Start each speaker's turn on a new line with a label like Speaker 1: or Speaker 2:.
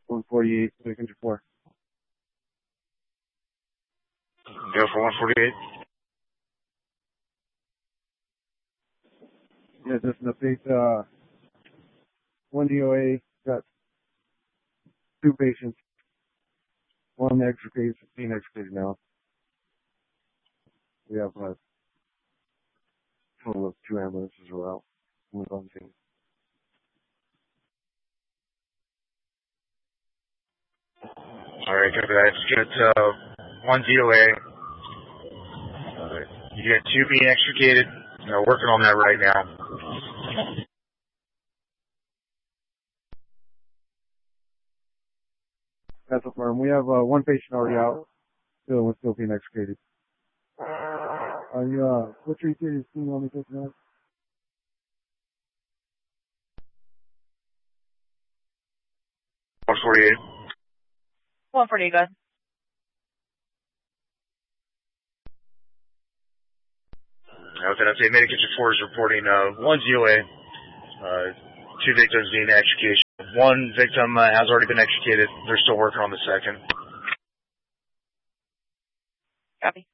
Speaker 1: 148, Signature 4.
Speaker 2: Go for 148.
Speaker 1: Yeah, just an update. One DOA, got 2 patients. 1 extricated, 15 extricated now. We have a total of 2 ambulances are out. One's on scene.
Speaker 2: Alright, copy that. Get 1 DOA. You got 2 being extricated. Working on that right now.
Speaker 1: That's a firm. We have 1 patient already out. The other one's still being extricated. Are you, what's your serious team on the patient out?
Speaker 2: 148.
Speaker 3: 148, go ahead.
Speaker 2: Okay, that's Medic Kitchen 4 is reporting 1 DOA, 2 victims being extricated. 1 victim has already been extricated. They're still working on the second.
Speaker 3: Copy.